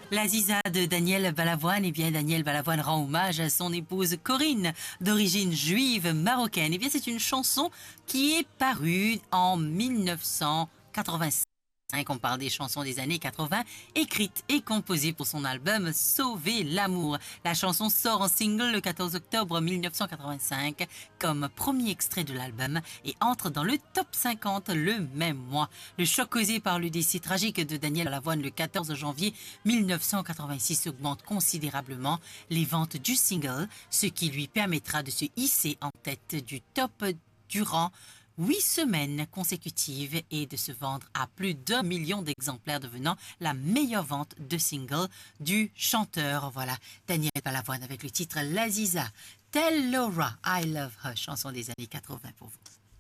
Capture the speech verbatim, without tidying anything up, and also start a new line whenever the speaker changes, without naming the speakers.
L'Aziza de Daniel Balavoine, eh bien Daniel Balavoine rend hommage à son épouse Corinne, d'origine juive marocaine. Eh bien c'est une chanson qui est parue en mille neuf cent quatre-vingt-cinq. On parle des chansons des années quatre-vingts, écrites et composées pour son album Sauver l'amour. La chanson sort en single le quatorze octobre mille neuf cent quatre-vingt-cinq comme premier extrait de l'album et entre dans le top cinquante le même mois. Le choc causé par le décès tragique de Daniel Balavoine le quatorze janvier mille neuf cent quatre-vingt-six augmente considérablement les ventes du single, ce qui lui permettra de se hisser en tête du top durant huit semaines consécutives et de se vendre à plus d'un million d'exemplaires, devenant la meilleure vente de single du chanteur. Voilà, Daniel Balavoine avec le titre L'Aziza. Tell Laura I Love Her, chanson des années quatre-vingts pour vous.